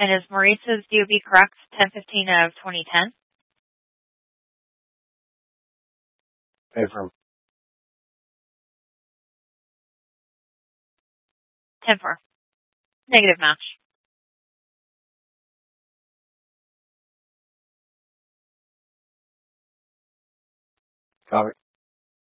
And is Maurice's DOB correct? 10/15 of 2010? Affirm. 10/4. Negative match. Copy.